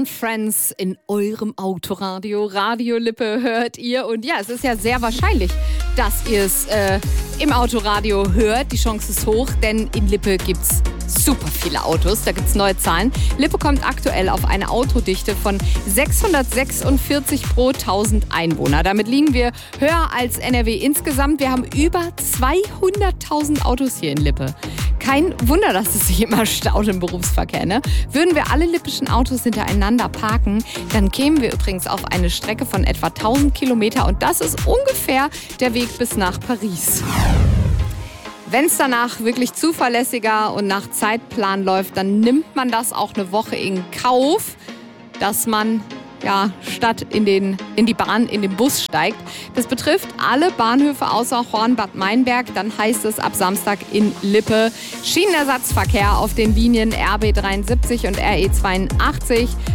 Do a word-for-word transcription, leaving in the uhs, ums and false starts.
Friends in eurem Autoradio. Radio Lippe hört ihr. Und ja, es ist ja sehr wahrscheinlich, dass ihr es äh, im Autoradio hört. Die Chance ist hoch, denn in Lippe gibt's super viele Autos. Da gibt's neue Zahlen. Lippe kommt aktuell auf eine Autodichte von sechshundertsechsundvierzig pro tausend Einwohner. Damit liegen wir höher als N R W insgesamt. Wir haben über zweihunderttausend Autos hier in Lippe. Kein Wunder, dass es sich immer staut im Berufsverkehr, ne? Würden wir alle lippischen Autos hintereinander parken, dann kämen wir übrigens auf eine Strecke von etwa tausend Kilometer und das ist ungefähr der Weg bis nach Paris. Wenn es danach wirklich zuverlässiger und nach Zeitplan läuft, dann nimmt man das auch eine Woche in Kauf, dass man ja, statt in, den, in die Bahn, in den Bus steigt. Das betrifft alle Bahnhöfe außer Horn-Bad Meinberg. Dann heißt es ab Samstag in Lippe Schienenersatzverkehr auf den Linien R B dreiundsiebzig und R E zweiundachtzig.